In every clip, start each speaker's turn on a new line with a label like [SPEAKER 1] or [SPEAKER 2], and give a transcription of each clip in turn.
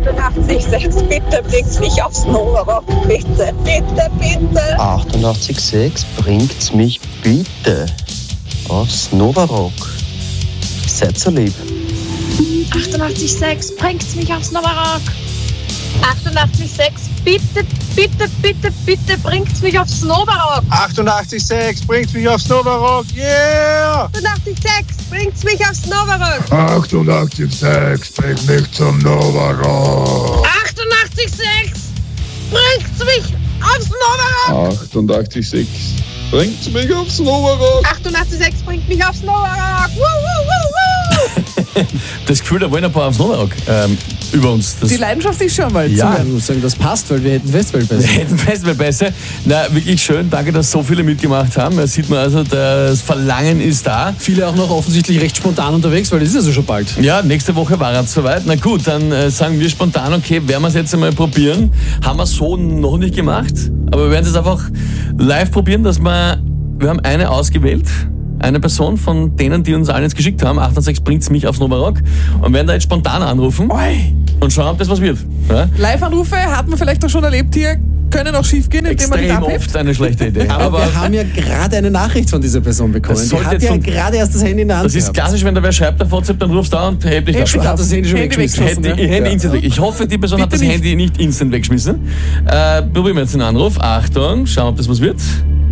[SPEAKER 1] 88,6, bitte bringt mich aufs Novarock. Bitte, bitte, bitte.
[SPEAKER 2] 88,6, bringt's mich bitte aufs Novarock. Seid so lieb.
[SPEAKER 3] 88,6, bringt's mich aufs Novarock.
[SPEAKER 4] 88,6, bitte, bitte, bitte, bitte bringt's mich aufs Novarock.
[SPEAKER 5] 88,6, bringt's mich aufs Novarock, yeah!
[SPEAKER 1] 88,6, bringt's mich aufs Novarock.
[SPEAKER 5] 88,6, bringt mich zum Novarock.
[SPEAKER 4] 88,6, bringt's mich aufs Novarock.
[SPEAKER 5] 88,6, bringt's mich aufs Novarock.
[SPEAKER 1] 88,6, bringt mich aufs Novarock. Woo, woo, woo, woo.
[SPEAKER 6] Das Gefühl, da wollen ein paar aufs Novarock über uns.
[SPEAKER 7] Die Leidenschaft ist schon mal
[SPEAKER 6] Ja.
[SPEAKER 7] zu. Ich muss sagen, das passt, weil wir hätten Festivalpässe.
[SPEAKER 6] Wir hätten Festivalpässe. Na, wirklich schön. Danke, dass so viele mitgemacht haben. Da sieht man also, das Verlangen ist da.
[SPEAKER 7] Viele auch noch offensichtlich recht spontan unterwegs, weil das ist also schon bald.
[SPEAKER 6] Ja, nächste Woche war es soweit. Na gut, dann sagen wir spontan, okay, werden wir es jetzt einmal probieren. Haben wir so noch nicht gemacht, aber wir werden es jetzt einfach live probieren, dass wir haben eine ausgewählt. Eine Person von denen, die uns allen jetzt geschickt haben, 88 bringt's mich aufs Novarock, und werden da jetzt spontan anrufen und schauen, ob das was wird. Ja?
[SPEAKER 7] Live-Anrufe hat man vielleicht auch schon erlebt hier, können auch schief gehen, indem man nicht
[SPEAKER 6] Extrem
[SPEAKER 7] abhebt.
[SPEAKER 6] oft eine schlechte Idee.
[SPEAKER 7] Aber wir haben ja gerade eine Nachricht von dieser Person bekommen.
[SPEAKER 6] Das
[SPEAKER 7] Die
[SPEAKER 6] sollte
[SPEAKER 7] hat
[SPEAKER 6] jetzt
[SPEAKER 7] ja
[SPEAKER 6] von-
[SPEAKER 7] gerade erst das Handy in der Hand
[SPEAKER 6] Das ist
[SPEAKER 7] gehabt.
[SPEAKER 6] klassisch, wenn da wer schreibt auf WhatsApp, dann rufst du an und hebt dich da
[SPEAKER 7] Ich
[SPEAKER 6] schon.
[SPEAKER 7] habe das Handy schon
[SPEAKER 6] Handy
[SPEAKER 7] weggeschmissen.
[SPEAKER 6] instant weg. Ich hoffe, die Person hat
[SPEAKER 7] Bitte
[SPEAKER 6] das
[SPEAKER 7] nicht.
[SPEAKER 6] Handy nicht instant weggeschmissen. Probieren wir jetzt den Anruf. Achtung, schauen, ob das was wird.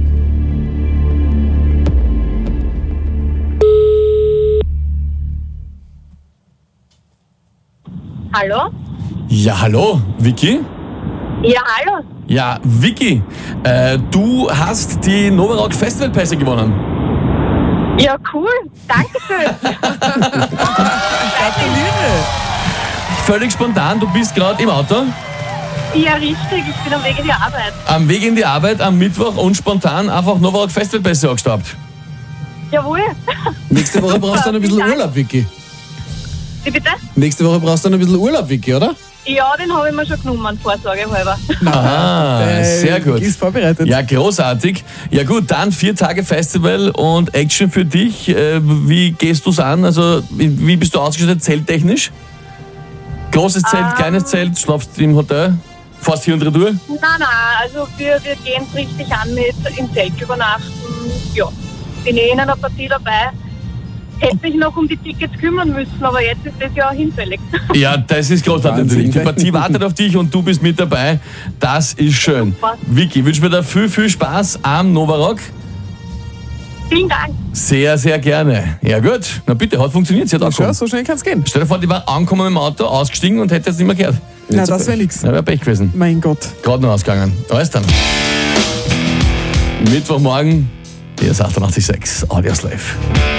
[SPEAKER 4] Hallo?
[SPEAKER 6] Ja, hallo, Vicky?
[SPEAKER 4] Ja, hallo.
[SPEAKER 6] Ja, Vicky, du hast die Novarock Festivalpässe gewonnen.
[SPEAKER 4] Ja, cool. Dankeschön.
[SPEAKER 6] Völlig spontan, du bist gerade im Auto,
[SPEAKER 4] Ja, richtig. Ich bin am Weg in die Arbeit.
[SPEAKER 6] am Weg in die Arbeit am Mittwoch und spontan einfach Novarock Festivalpässe angestaubt.
[SPEAKER 4] Jawohl.
[SPEAKER 7] Nächste Woche brauchst du dann ein bisschen
[SPEAKER 4] Danke.
[SPEAKER 7] Urlaub, Vicky.
[SPEAKER 4] Wie bitte?
[SPEAKER 7] Nächste Woche brauchst du dann ein bisschen Urlaub, Vicky, oder?
[SPEAKER 4] Ja, den habe ich mir schon genommen, vorsorgehalber.
[SPEAKER 6] Ah, sehr gut.
[SPEAKER 7] Ist vorbereitet.
[SPEAKER 6] Ja, großartig. Ja gut, dann 4 Tage Festival und Action für dich. Wie gehst du es an? Also wie bist du ausgestattet, zelttechnisch? Großes Zelt, kleines Zelt, schlafst im Hotel? Fährst hier und retour?
[SPEAKER 4] Nein, also wir gehen es richtig an mit im Zelt übernachten. Ja, bin in einer Partie dabei. Hätte mich noch um die Tickets kümmern müssen, aber jetzt ist das ja hinfällig.
[SPEAKER 6] Ja, das ist großartig.
[SPEAKER 7] Wahnsinn.
[SPEAKER 6] Die Partie wartet auf dich und du bist mit dabei. Das ist schön.
[SPEAKER 4] Super.
[SPEAKER 6] Vicky, wünsche mir da viel, viel Spaß am Novarock.
[SPEAKER 4] Vielen Dank.
[SPEAKER 6] Sehr, sehr gerne. Ja gut, na bitte, hat funktioniert. Sie hat
[SPEAKER 7] Schau,
[SPEAKER 6] angekommen.
[SPEAKER 7] so schnell kann's gehen.
[SPEAKER 6] Stell dir vor, die war angekommen im Auto, ausgestiegen und hätte jetzt nicht mehr gehört.
[SPEAKER 7] Na, das wäre nix.
[SPEAKER 6] Ja, wäre Pech gewesen.
[SPEAKER 7] Mein Gott.
[SPEAKER 6] Gerade noch ausgegangen. Alles dann. Mittwochmorgen, hier ist 88,6 Audios live.